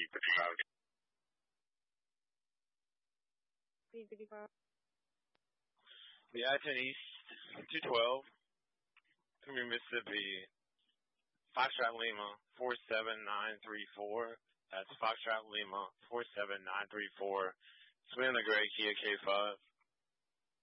355. 355. The I-10 East, 212, Premium Mississippi, Foxtrot Lima, 47934. That's Foxtrot Lima, 47934. Swing the gray Kia K5.